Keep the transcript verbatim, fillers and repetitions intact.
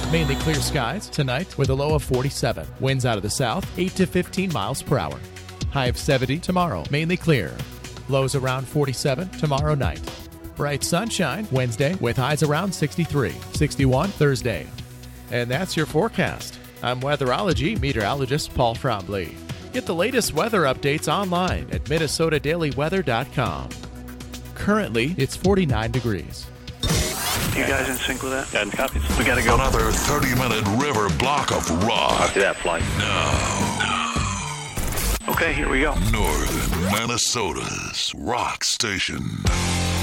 Mainly clear skies tonight with a low of forty-seven. Winds out of the south, eight to fifteen miles per hour. High of seventy tomorrow, mainly clear. Lows around forty-seven tomorrow night. Bright sunshine Wednesday with highs around sixty-three. sixty-one Thursday. And that's your forecast. I'm weatherology meteorologist Paul Trombley. Get the latest weather updates online at minnesota daily weather dot com. Currently, it's forty-nine degrees. You guys in sync with that? Got copies. We gotta go. Another thirty-minute river block of rock. Copy that flight. Now, Okay, here we go. Northern Minnesota's rock station.